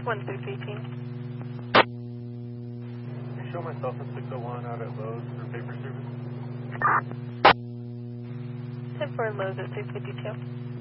1318. Can you show myself at 601 out at Lowe's for paper service? 10-4 Lowe's at 652.